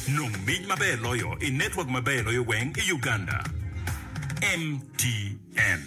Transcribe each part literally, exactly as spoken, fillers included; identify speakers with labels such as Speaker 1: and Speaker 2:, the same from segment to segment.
Speaker 1: nominy maber loyo i network maber loyo weng i Uganda. M T N.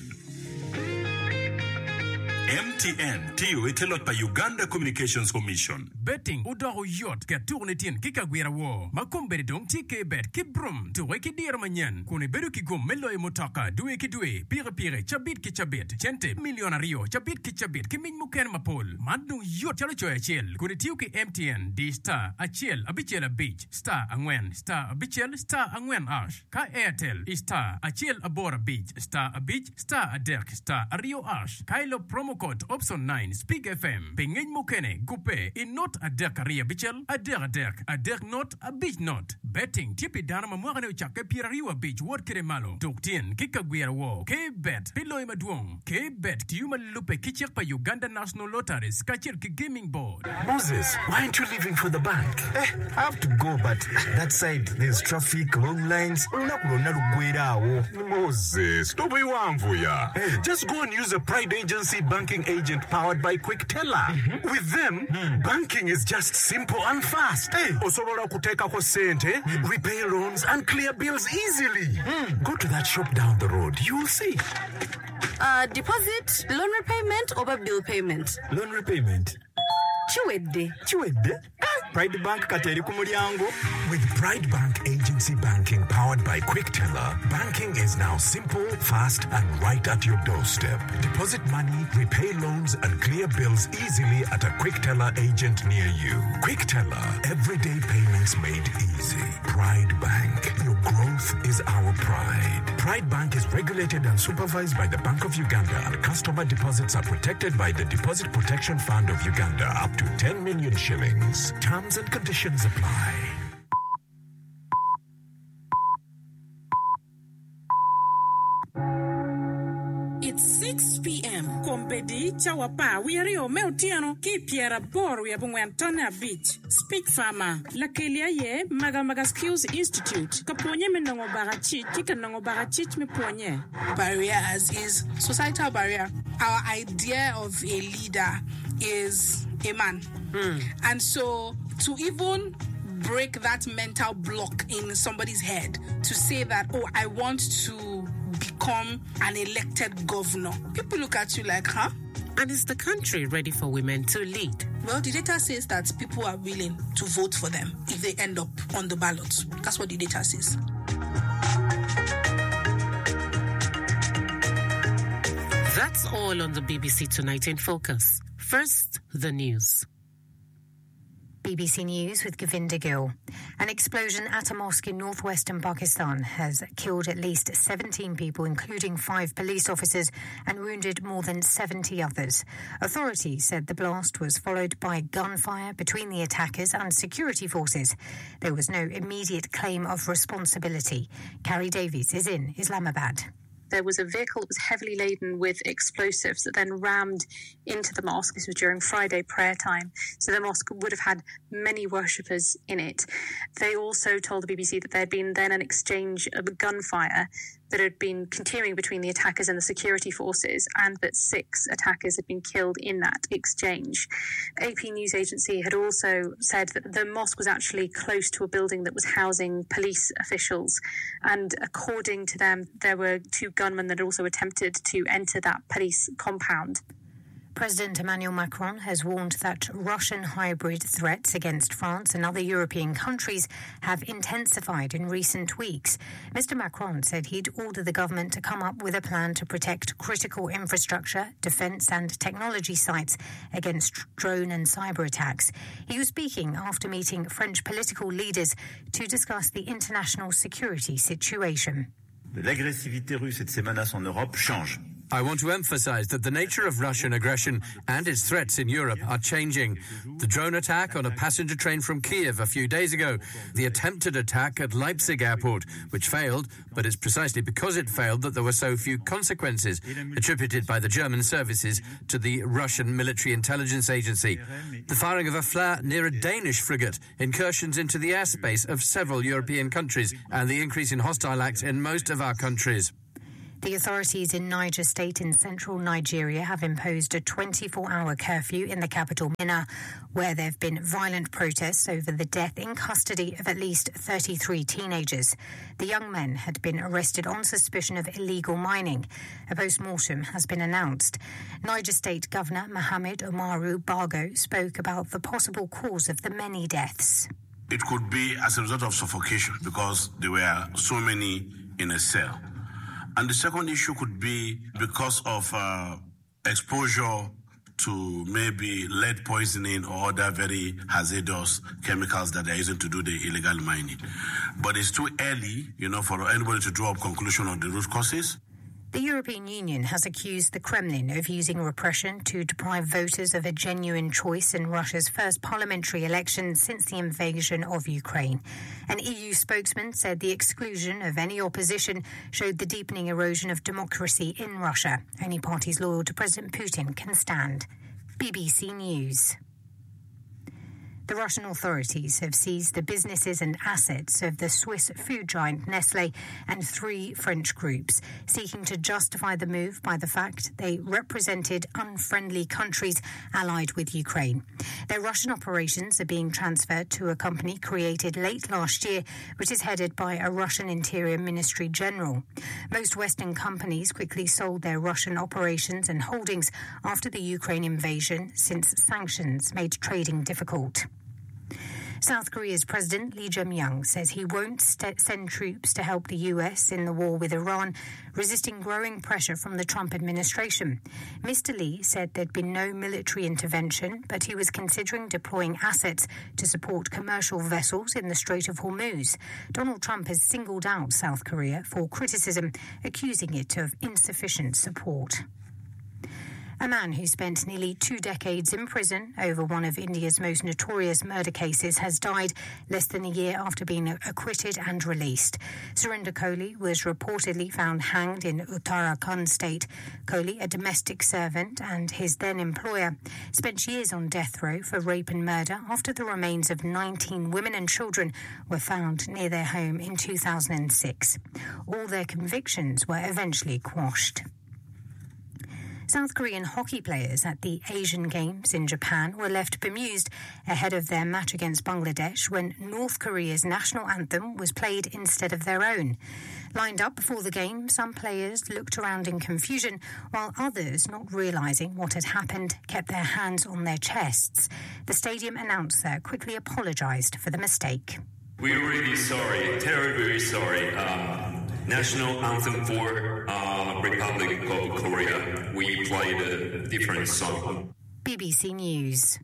Speaker 1: M T N tiyo itelot pa Uganda Communications Commission.
Speaker 2: Betting udoro yot ke tourne tien kika gwira wo. Makumbere dong tike bet ki brum tuwe ki dir manyan. Kune beru ki gum melo e motaka duwe ki duwe. Pire pire chabit ki chabit. Chente milionario chabit ki chabit ki min muken mapol. Madu yot chalo choy achel. Kune tiyo ki M T N di star achel abichel a beach. Star angwen star abichel star angwen ash. Ka Airtel i star achel abora beach. Star a beach star a derk star a rio ash. Kailo promo code option nine Speak F M. Pengen mukene gupe in not a derk aria bichel a derk a derk a derk not a beach not. Betting tipi dana mamwagane uchake pirariwa beach word kire malo. Toktien kika gwira wo. K bet pilo ima duong. K bet tiuma lupe kichek pa Uganda National Lotteries kachir ki gaming board.
Speaker 3: Moses, why aren't you leaving for the bank?
Speaker 4: Eh, I have to go, but that side there's traffic, long lines.
Speaker 3: Moses, don't be one for ya. Just go and use a Pride Agency banking agent powered by Quick Teller. Mm-hmm. With them, mm. banking is just simple and fast. Hey, osobola kuteka ko sente, mm. repay loans and clear bills easily. Mm. Go to that shop down the road. You will see.
Speaker 5: Uh, deposit, loan repayment, or bill payment?
Speaker 4: Loan repayment.
Speaker 5: Chiwedde.
Speaker 4: Chiwedde? Pride Bank kateri kumulyango.
Speaker 3: With Pride Bank Agency Banking powered by Quick Teller, banking is now simple, fast, and right at your doorstep. Deposit money, repay loans, and clear bills easily at a Quick Teller agent near you. Quick Teller, everyday payments made easy. Pride Bank, your growth is our pride. Pride Bank is regulated and supervised by the Bank of Uganda, and customer deposits are protected by the Deposit Protection Fund of Uganda up to ten million shillings. Terms and conditions apply.
Speaker 6: It's six p.m. Kompedi chawapa wiario meutiano ki piera boru ya bungwe Antonia Beach. Speak Farmer. La kelia ye maga maga skills institute. Kaponye me nango barachit kika nango barachit me ponye.
Speaker 7: Barriers is societal barrier. Our idea of a leader is a man. Mm. And so to even break that mental block in somebody's head to say that, oh, I want to become an elected governor. People look at you like, huh?
Speaker 8: And is the country ready for women to lead?
Speaker 7: Well, the data says that people are willing to vote for them if they end up on the ballot. That's what the data says.
Speaker 8: That's all on the B B C Tonight in Focus. First, the news.
Speaker 9: B B C News with Govinda Gill. An explosion at a mosque in northwestern Pakistan has killed at least seventeen people, including five police officers, and wounded more than seventy others. Authorities said the blast was followed by gunfire between the attackers and security forces. There was no immediate claim of responsibility. Carrie Davies is in Islamabad.
Speaker 10: There was a vehicle that was heavily laden with explosives that then rammed into the mosque. This was during Friday prayer time. So the mosque would have had many worshippers in it. They also told the B B C that there had been then an exchange of gunfire that had been continuing between the attackers and the security forces, and that six attackers had been killed in that exchange. A P news agency had also said that the mosque was actually close to a building that was housing police officials, and according to them, there were two gunmen that also attempted to enter that police compound.
Speaker 9: President Emmanuel Macron has warned that Russian hybrid threats against France and other European countries have intensified in recent weeks. Mister Macron said he'd order the government to come up with a plan to protect critical infrastructure, defence and technology sites against drone and cyber attacks. He was speaking after meeting French political leaders to discuss the international security situation.
Speaker 11: L'agressivité russe et de ses menaces en Europe change.
Speaker 12: I want to emphasize that the nature of Russian aggression and its threats in Europe are changing. The drone attack on a passenger train from Kiev a few days ago, the attempted attack at Leipzig airport, which failed, but it's precisely because it failed that there were so few consequences, attributed by the German services to the Russian military intelligence agency. The firing of a flare near a Danish frigate, incursions into the airspace of several European countries, and the increase in hostile acts in most of our countries.
Speaker 9: The authorities in Niger State in central Nigeria have imposed a twenty-four hour curfew in the capital, Minna, where there have been violent protests over the death in custody of at least thirty-three teenagers. The young men had been arrested on suspicion of illegal mining. A post-mortem has been announced. Niger State Governor Mohamed Umaru Bago spoke about the possible cause of the many deaths.
Speaker 13: It could be as a result of suffocation because there were so many in a cell. And the second issue could be because of uh, exposure to maybe lead poisoning or other very hazardous chemicals that they're using to do the illegal mining. But it's too early, you know, for anybody to draw a conclusion on the root causes.
Speaker 9: The European Union has accused the Kremlin of using repression to deprive voters of a genuine choice in Russia's first parliamentary election since the invasion of Ukraine. An E U spokesman said the exclusion of any opposition showed the deepening erosion of democracy in Russia. Only parties loyal to President Putin can stand. B B C News. The Russian authorities have seized the businesses and assets of the Swiss food giant Nestlé and three French groups, seeking to justify the move by the fact they represented unfriendly countries allied with Ukraine. Their Russian operations are being transferred to a company created late last year, which is headed by a Russian Interior Ministry general. Most Western companies quickly sold their Russian operations and holdings after the Ukraine invasion, since sanctions made trading difficult. South Korea's President Lee Jae-myung says he won't st- send troops to help the U S in the war with Iran, resisting growing pressure from the Trump administration. Mister Lee said there'd been no military intervention, but he was considering deploying assets to support commercial vessels in the Strait of Hormuz. Donald Trump has singled out South Korea for criticism, accusing it of insufficient support. A man who spent nearly two decades in prison over one of India's most notorious murder cases has died less than a year after being acquitted and released. Surinder Kohli was reportedly found hanged in Uttarakhand state. Kohli, a domestic servant and his then-employer, spent years on death row for rape and murder after the remains of nineteen women and children were found near their home in two thousand six. All their convictions were eventually quashed. South Korean hockey players at the Asian Games in Japan were left bemused ahead of their match against Bangladesh when North Korea's national anthem was played instead of their own. Lined up before the game, some players looked around in confusion, while others, not realising what had happened, kept their hands on their chests. The stadium announcer quickly apologised for the mistake.
Speaker 14: We're really sorry, terribly sorry. Um, national anthem for uh, Republic of Korea. We played a different song.
Speaker 9: B B C News.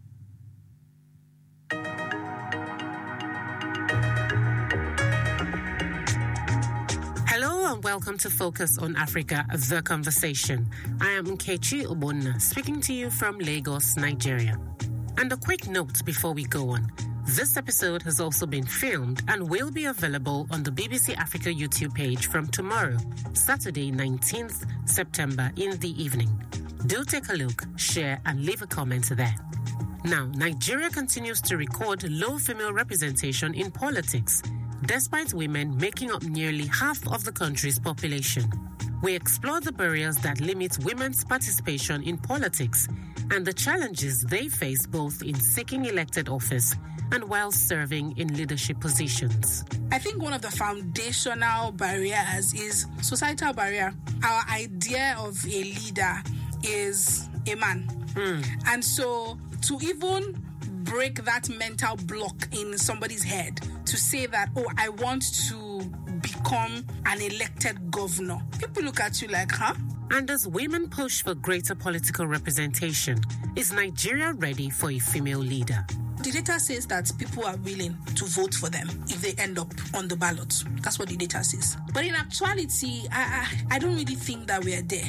Speaker 8: Hello and welcome to Focus on Africa, The Conversation. I am Nkechi Obonna, speaking to you from Lagos, Nigeria. And a quick note before we go on. This episode has also been filmed and will be available on the B B C Africa YouTube page from tomorrow, Saturday, nineteenth September, in the evening. Do take a look, share, and leave a comment there. Now, Nigeria continues to record low female representation in politics, despite women making up nearly half of the country's population. We explore the barriers that limit women's participation in politics and the challenges they face both in seeking elected office and while serving in leadership positions.
Speaker 7: I think one of the foundational barriers is societal barrier. Our idea of a leader is a man. Mm. And so to even break that mental block in somebody's head to say that, oh, I want to become an elected governor. People look at you like, huh?
Speaker 8: And as women push for greater political representation, is Nigeria ready for a female leader?
Speaker 7: The data says that people are willing to vote for them if they end up on the ballot. That's what the data says. But in actuality, I, I, I don't really think that we are there.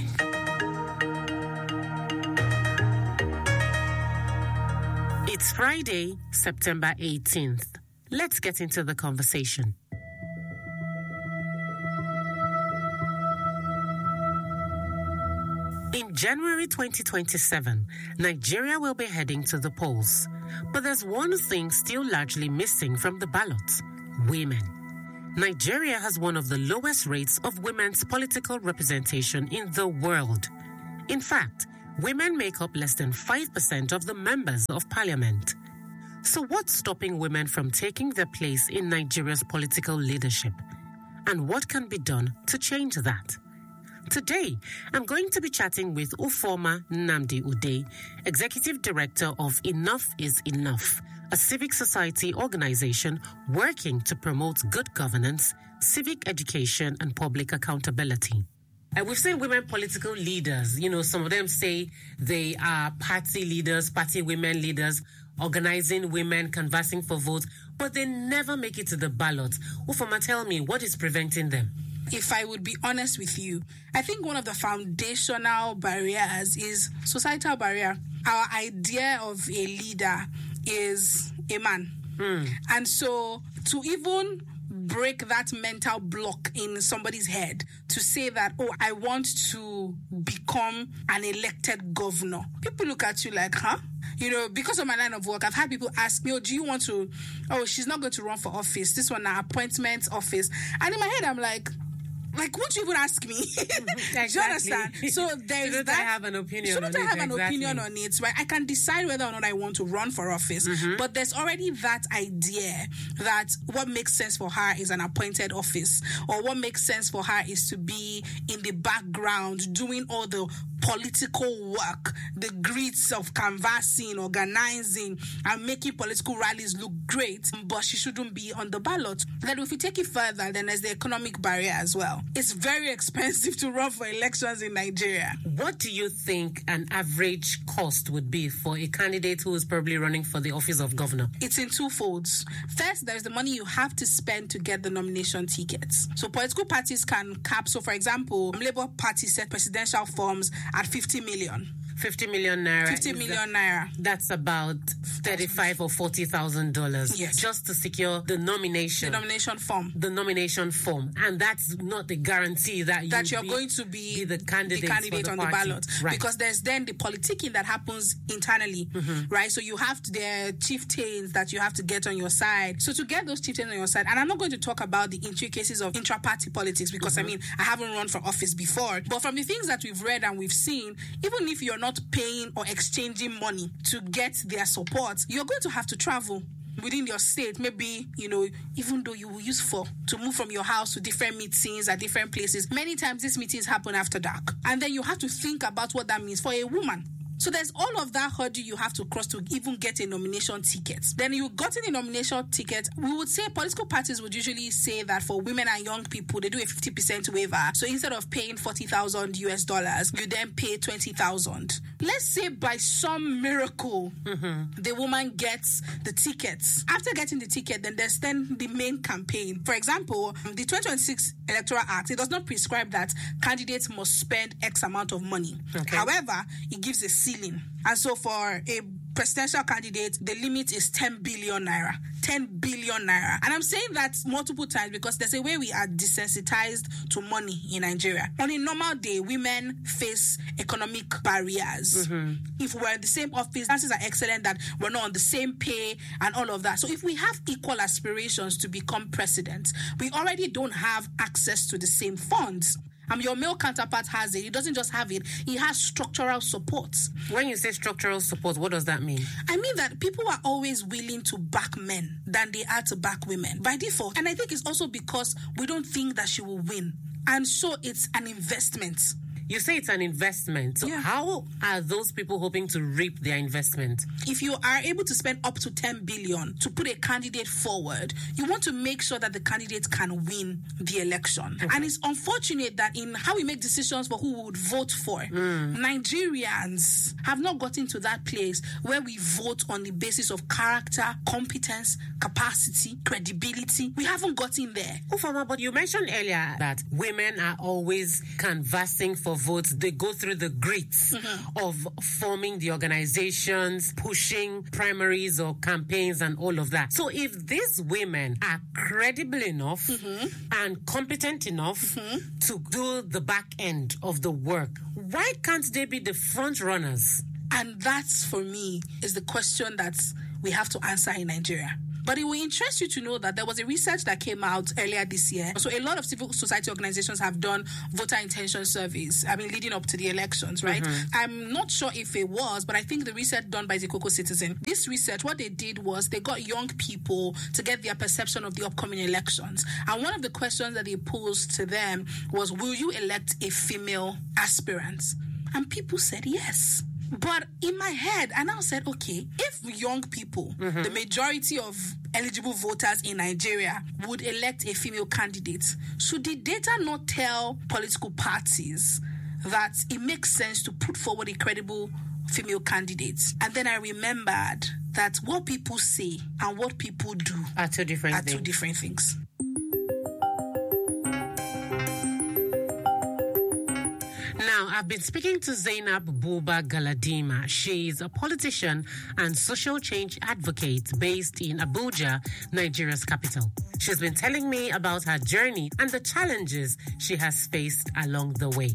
Speaker 8: It's Friday, September eighteenth. Let's get into the conversation. In January twenty twenty-seven, Nigeria will be heading to the polls. But there's one thing still largely missing from the ballot: women. Nigeria has one of the lowest rates of women's political representation in the world. In fact, women make up less than five percent of the members of parliament. So what's stopping women from taking their place in Nigeria's political leadership? And what can be done to change that? Today, I'm going to be chatting with Ufoma Nnamdi Ude, Executive Director of Enough is Enough, a civic society organization working to promote good governance, civic education, and public accountability. And we've seen women political leaders. You know, some of them say they are party leaders, party women leaders, organizing women, canvassing for votes, but they never make it to the ballot. Ufoma, tell me, what is preventing them?
Speaker 7: If I would be honest with you, I think one of the foundational barriers is societal barrier. Our idea of a leader is a man. Mm. And so to even break that mental block in somebody's head to say that, oh, I want to become an elected governor. People look at you like, huh? You know, because of my line of work, I've had people ask me, oh, do you want to, oh, she's not going to run for office. This one, an appointment office. And in my head, I'm like, Like, won't you even ask me? Exactly. Do you understand? So there's
Speaker 8: Shouldn't
Speaker 7: that.
Speaker 8: I have an opinion
Speaker 7: Shouldn't
Speaker 8: on
Speaker 7: I
Speaker 8: it?
Speaker 7: have an
Speaker 8: Exactly.
Speaker 7: opinion on it? Right? I can decide whether or not I want to run for office. Mm-hmm. But there's already that idea that what makes sense for her is an appointed office, or what makes sense for her is to be in the background doing all the political work, the grits of canvassing, organizing, and making political rallies look great, but she shouldn't be on the ballot. Then if we take it further, then there's the economic barrier as well. It's very expensive to run for elections in Nigeria.
Speaker 8: What do you think an average cost would be for a candidate who is probably running for the office of governor?
Speaker 7: It's in two folds. First, there's the money you have to spend to get the nomination tickets. So political parties can cap. So for example, Labour Party set presidential forms at fifty million.
Speaker 8: fifty million naira.
Speaker 7: fifty million naira.
Speaker 8: That's about thirty-five or forty thousand dollars.
Speaker 7: Yes.
Speaker 8: Just to secure the nomination.
Speaker 7: The nomination form.
Speaker 8: The nomination form. And that's not the guarantee that,
Speaker 7: that
Speaker 8: you
Speaker 7: you're
Speaker 8: be,
Speaker 7: going to be,
Speaker 8: be the candidate,
Speaker 7: the candidate
Speaker 8: the
Speaker 7: on
Speaker 8: party.
Speaker 7: the ballot.
Speaker 8: Right.
Speaker 7: Because there's then the politicking that happens internally, mm-hmm. right? So you have the chieftains that you have to get on your side. So to get those chieftains on your side, and I'm not going to talk about the intricacies of intra-party politics because, mm-hmm. I mean, I haven't run for office before. But from the things that we've read and we've seen, even if you're not paying or exchanging money to get their support, you're going to have to travel within your state, maybe, you know, even though you will use for to move from your house to different meetings at different places. Many times these meetings happen after dark. And then you have to think about what that means for a woman. So there's all of that hurdle you have to cross to even get a nomination ticket. Then you gotten a nomination ticket, we would say political parties would usually say that for women and young people, they do a fifty percent waiver. So instead of paying forty thousand U S dollars, you then pay twenty thousand. Let's say by some miracle, mm-hmm. the woman gets the tickets. After getting the ticket, then there's then the main campaign. For example, the twenty twenty-six Electoral Act, it does not prescribe that candidates must spend X amount of money. Okay. However, it gives a ceiling. And so for a presidential candidate, the limit is ten billion naira. ten billion naira. And I'm saying that multiple times because there's a way we are desensitized to money in Nigeria. On a normal day, women face economic barriers. Mm-hmm. If we're in the same office, chances are excellent that we're not on the same pay and all of that. So if we have equal aspirations to become president, we already don't have access to the same funds. Um, your male counterpart has it. He doesn't just have it. He has structural support.
Speaker 8: When you say structural support, what does that mean?
Speaker 7: I mean that people are always willing to back men than they are to back women by default. And I think it's also because we don't think that she will win. And so it's an investment.
Speaker 8: You say it's an investment. So yeah. How are those people hoping to reap their investment?
Speaker 7: If you are able to spend up to ten billion to put a candidate forward, you want to make sure that the candidate can win the election. Okay. And it's unfortunate that in how we make decisions for who we would vote for, mm. Nigerians have not gotten to that place where we vote on the basis of character, competence, capacity, credibility. We haven't gotten there.
Speaker 8: Ufoma, but you mentioned earlier that women are always canvassing for votes. They go through the grits mm-hmm. of forming the organizations, pushing primaries or campaigns and all of that. So if these women are credible enough mm-hmm. and competent enough mm-hmm. to do the back end of the work, why can't they be the front runners?
Speaker 7: And that's, for me, is the question that we have to answer in Nigeria. But it will interest you to know that there was a research that came out earlier this year. So a lot of civil society organizations have done voter intention surveys, I mean, leading up to the elections, right? Mm-hmm. I'm not sure if it was, but I think the research done by the Coco Citizen, this research, what they did was they got young people to get their perception of the upcoming elections. And one of the questions that they posed to them was, will you elect a female aspirant? And people said yes. But in my head, I now said, okay, if young people, mm-hmm. the majority of eligible voters in Nigeria, would elect a female candidate, should the data not tell political parties that it makes sense to put forward a credible female candidate? And then I remembered that what people say and what people do
Speaker 8: are two different
Speaker 7: are
Speaker 8: things.
Speaker 7: two different things.
Speaker 8: Now, I've been speaking to Zainab Buba Galadima. She's a politician and social change advocate based in Abuja, Nigeria's capital. She's been telling me about her journey and the challenges she has faced along the way.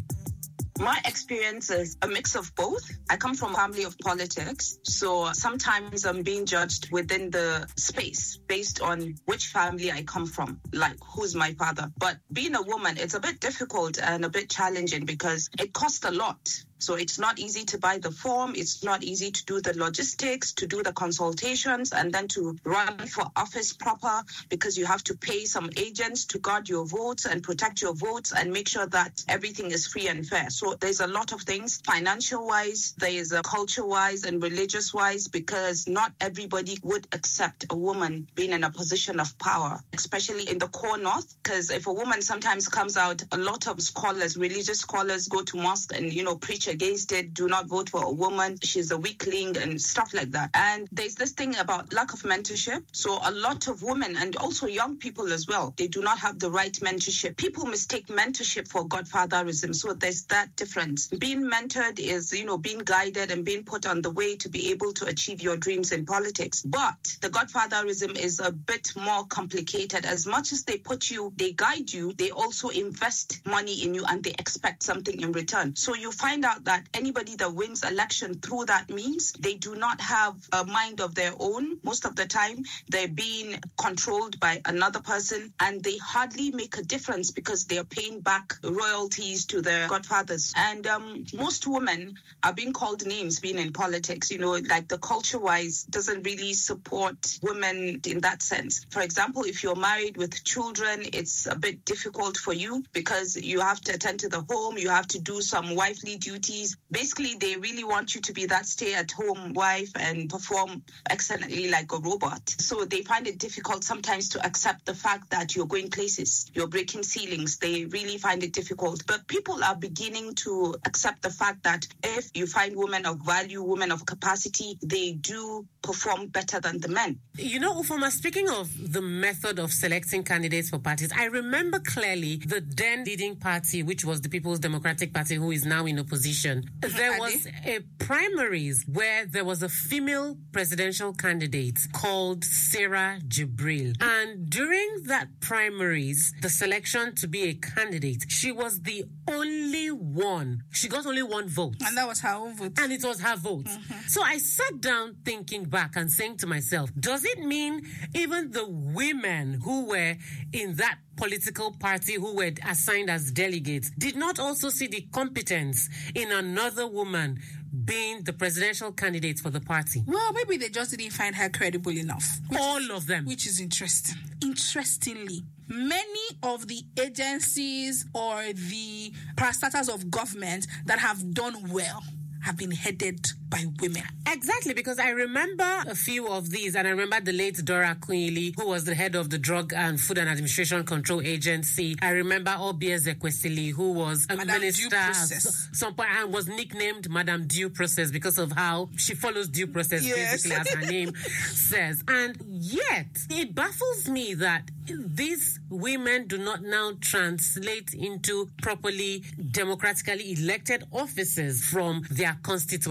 Speaker 15: My experience is a mix of both. I come from a family of politics, so sometimes I'm being judged within the space based on which family I come from, like who's my father. But being a woman, it's a bit difficult and a bit challenging because it costs a lot. So it's not easy to buy the form. It's not easy to do the logistics, to do the consultations, and then to run for office proper because you have to pay some agents to guard your votes and protect your votes and make sure that everything is free and fair. So there's a lot of things, financial-wise, there is a culture-wise and religious-wise, because not everybody would accept a woman being in a position of power, especially in the core north. Because if a woman sometimes comes out, a lot of scholars, religious scholars go to mosque and, you know, preach against it, do not vote for a woman, she's a weakling and stuff like that. And there's this thing about lack of mentorship. So a lot of women and also young people as well, they do not have the right mentorship. People mistake mentorship for godfatherism. So there's that difference. Being mentored is, you know, being guided and being put on the way to be able to achieve your dreams in politics. But the godfatherism is a bit more complicated. As much as they put you, they guide you, they also invest money in you and they expect something in return. So you find out that anybody that wins election through that means, they do not have a mind of their own. Most of the time, they're being controlled by another person and they hardly make a difference because they're paying back royalties to their godfathers. And um, most women are being called names being in politics, you know, like the culture-wise doesn't really support women in that sense. For example, if you're married with children, it's a bit difficult for you because you have to attend to the home, you have to do some wifely duties. Basically, they really want you to be that stay-at-home wife and perform excellently like a robot. So they find it difficult sometimes to accept the fact that you're going places, you're breaking ceilings. They really find it difficult. But people are beginning to accept the fact that if you find women of value, women of capacity, they do perform better than the men.
Speaker 8: You know, Ufoma, speaking of the method of selecting candidates for parties, I remember clearly the then leading party, which was the People's Democratic Party, who is now in opposition. There was a primaries where there was a female presidential candidate called Sarah Jibril. And during that primaries, the selection to be a candidate, she was the only one. She got only one vote.
Speaker 7: And that was her own vote.
Speaker 8: And it was her vote. Mm-hmm. So I sat down thinking back and saying to myself, does it mean even the women who were in that political party who were assigned as delegates did not also see the competence in another woman being the presidential candidate for the party?
Speaker 7: Well, maybe they just didn't find her credible enough.
Speaker 8: All of them.
Speaker 7: Which is interesting. Interestingly, many of the agencies or the parastatals of government that have done well have been headed by women.
Speaker 8: Exactly, because I remember a few of these, and I remember the late Dora Quinley, who was the head of the Drug and Food and Administration Control Agency. I remember Obie Ezekwesili, who was a
Speaker 7: Madame
Speaker 8: minister
Speaker 7: Due Process.
Speaker 8: Some point, and was nicknamed Madame Due Process because of how she follows due process,
Speaker 7: yes.
Speaker 8: basically, as her name says. And yet, it baffles me that these women do not now translate into properly democratically elected offices from their constituents. And then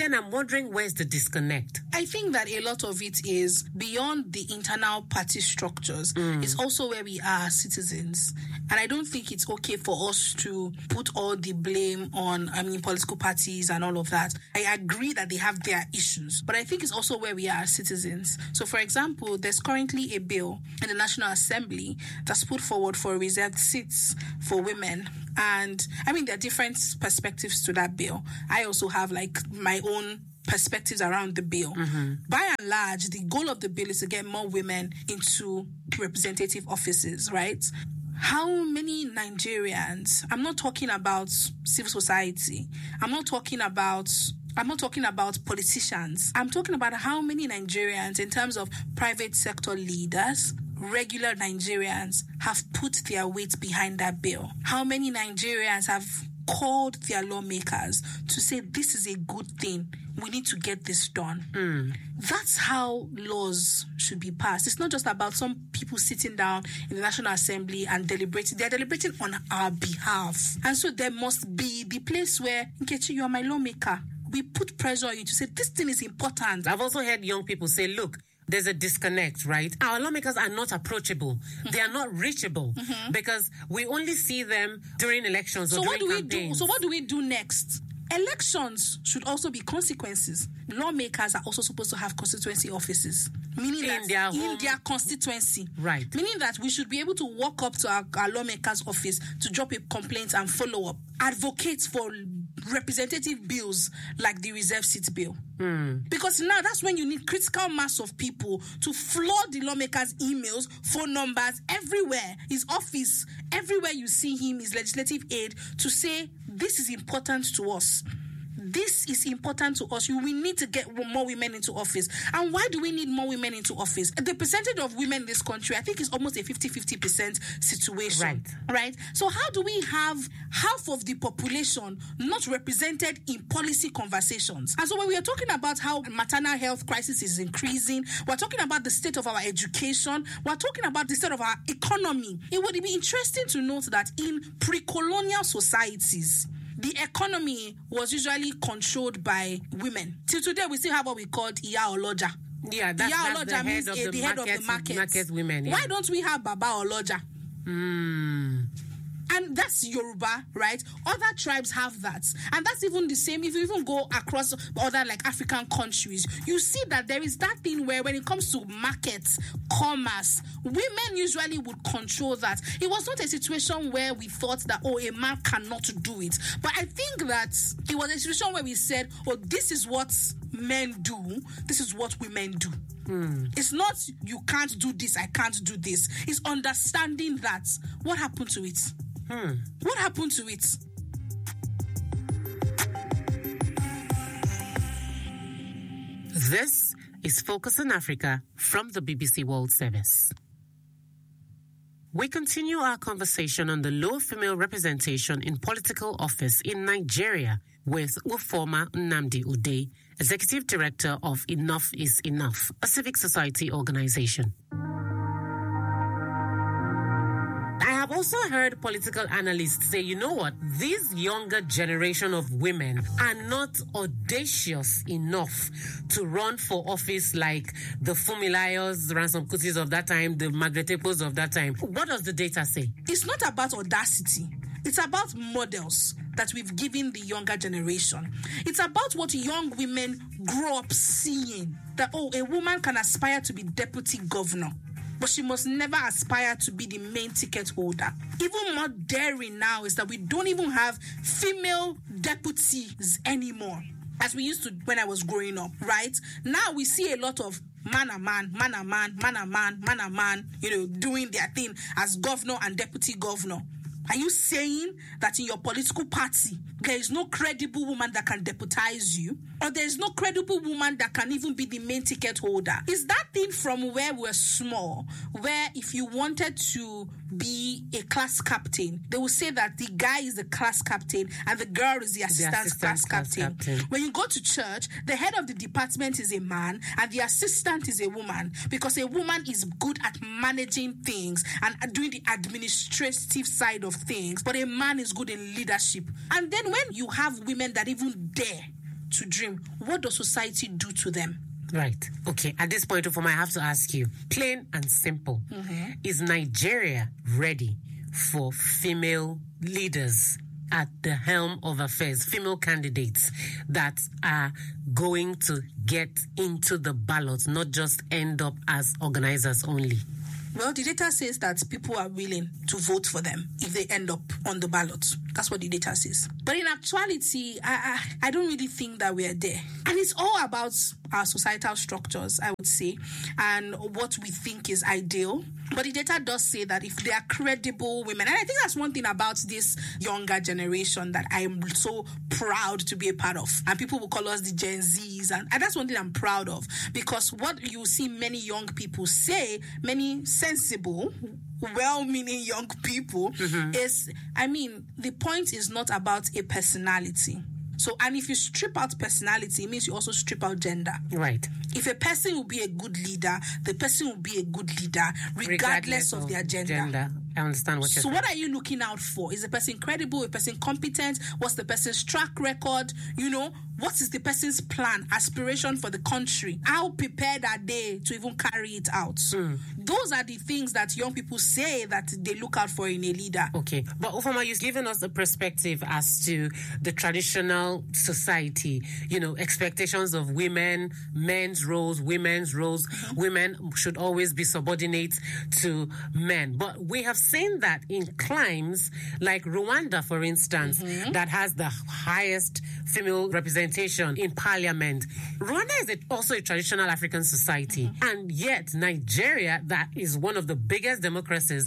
Speaker 8: then I'm wondering where's the disconnect?
Speaker 7: I think that a lot of it is beyond the internal party structures.
Speaker 8: Mm.
Speaker 7: It's also where we are citizens. And I don't think it's okay for us to put all the blame on, I mean, political parties and all of that. I agree that they have their issues, but I think it's also where we are as citizens. So, for example, there's currently a bill in the National Assembly that's put forward for reserved seats for women. And I mean, there are different perspectives to that bill. I also have like my own perspectives around the bill.
Speaker 8: Mm-hmm.
Speaker 7: By and large, the goal of the bill is to get more women into representative offices, right? How many Nigerians, I'm not talking about civil society, I'm not talking about I'm not talking about politicians. I'm talking about how many Nigerians, in terms of private sector leaders, regular Nigerians, have put their weight behind that bill. How many Nigerians have called their lawmakers to say this is a good thing. We need to get this done.
Speaker 8: Mm.
Speaker 7: That's how laws should be passed. It's not just about some people sitting down in the National Assembly and deliberating. They're deliberating on our behalf. And so there must be the place where, Nkechi, you are my lawmaker. We put pressure on you to say this thing is important.
Speaker 8: I've also heard young people say, look, there's a disconnect, right? Our lawmakers are not approachable. Mm-hmm. They are not reachable
Speaker 7: mm-hmm.
Speaker 8: because we only see them during elections or
Speaker 7: so
Speaker 8: during
Speaker 7: what do we
Speaker 8: campaigns.
Speaker 7: do? So what do we do next? Elections should also be consequences. Lawmakers are also supposed to have constituency offices, meaning
Speaker 8: in
Speaker 7: that
Speaker 8: their
Speaker 7: in
Speaker 8: home.
Speaker 7: their constituency,
Speaker 8: right?
Speaker 7: Meaning that we should be able to walk up to our, our lawmaker's office to drop a complaint and follow up, advocate for representative bills like the reserve seat bill.
Speaker 8: Mm.
Speaker 7: Because now that's when you need critical mass of people to flood the lawmaker's emails, phone numbers, everywhere, his office, everywhere you see him, his legislative aid, to say this is important to us. This is important to us. We need to get more women into office. And why do we need more women into office? The percentage of women in this country, I think, is almost a fifty-fifty percent situation.
Speaker 8: Right.
Speaker 7: Right? So how do we have half of the population not represented in policy conversations? And so when we are talking about how maternal health crisis is increasing, we're talking about the state of our education, we're talking about the state of our economy. It would be interesting to note that in pre-colonial societies, the economy was usually controlled by women. Till today, we still have what we call Iya Oloja.
Speaker 8: Yeah, that's,
Speaker 7: Iya
Speaker 8: that's
Speaker 7: Oloja
Speaker 8: the
Speaker 7: means
Speaker 8: head of
Speaker 7: uh,
Speaker 8: the,
Speaker 7: the head
Speaker 8: market,
Speaker 7: of the market.
Speaker 8: market women. Yeah.
Speaker 7: Why don't we have Baba Oloja?
Speaker 8: Hmm.
Speaker 7: And that's Yoruba, right? Other tribes have that. And that's even the same. If you even go across other like African countries, you see that there is that thing where when it comes to markets, commerce, women usually would control that. It was not a situation where we thought that, oh, a man cannot do it. But I think that it was a situation where we said, oh, this is what men do. This is what women do.
Speaker 8: Hmm.
Speaker 7: It's not you can't do this, I can't do this. It's understanding that. What happened to it?
Speaker 8: Hmm.
Speaker 7: What happened to it?
Speaker 8: This is Focus on Africa from the B B C World Service. We continue our conversation on the low female representation in political office in Nigeria with Ufoma Nnamdi Ude, Executive Director of Enough is Enough, a civic society organization. I have also heard political analysts say, you know what, this younger generation of women are not audacious enough to run for office like the Fumilayos, the Ransom Kutis of that time, the Margaret Ekpos of that time. What does the data say?
Speaker 7: It's not about audacity. It's about models that we've given the younger generation. It's about what young women grow up seeing. That, oh, a woman can aspire to be deputy governor, but she must never aspire to be the main ticket holder. Even more daring now is that we don't even have female deputies anymore, as we used to when I was growing up, right? Now we see a lot of man a man, man a man, man a man, man a man, you know, doing their thing as governor and deputy governor. Are you saying that in your political party, there is no credible woman that can deputize you? Or there is no credible woman that can even be the main ticket holder? Is that thing from where we're small, where if you wanted to be a class captain, they will say that the guy is the class captain and the girl is the assistant, the assistant class, class captain. captain. When you go to church, the head of the department is a man and the assistant is a woman, because a woman is good at managing things and doing the administrative side of things, but a man is good in leadership. And then when you have women that even dare to dream, what does society do to them?
Speaker 8: Right. Okay. At this point, Ufoma, I have to ask you, plain and simple, mm-hmm. is Nigeria ready for female leaders at the helm of affairs, female candidates that are going to get into the ballot, not just end up as organizers only?
Speaker 7: Well, the data says that people are willing to vote for them if they end up on the ballot. That's what the data says. But in actuality, I, I, I don't really think that we are there. And it's all about our societal structures, I would say, and what we think is ideal. But the data does say that if they are credible women, and I think that's one thing about this younger generation that I am so proud to be a part of. And people will call us the Gen Zs, and, and that's one thing I'm proud of. Because what you see many young people say, many sensible, well-meaning young people, mm-hmm. is, I mean, the point is not about a personality. So, and if you strip out personality, it means you also strip out gender.
Speaker 8: Right.
Speaker 7: If a person will be a good leader, the person will be a good leader, regardless, regardless of, of their gender. gender.
Speaker 8: I understand what you're
Speaker 7: so
Speaker 8: saying.
Speaker 7: So what are you looking out for? Is the person credible? A person competent? What's the person's track record? You know, what is the person's plan, aspiration for the country? How prepared are they to even carry it out? Mm. Those are the things that young people say that they look out for in a leader.
Speaker 8: Okay. But Ufoma, you've given us a perspective as to the traditional society, you know, expectations of women, men's roles, women's roles. Mm-hmm. Women should always be subordinate to men. But we have seen that in climes like Rwanda, for instance, mm-hmm. that has the highest female representation in parliament. Rwanda is a, also a traditional African society. Mm-hmm. And yet Nigeria, that is one of the biggest democracies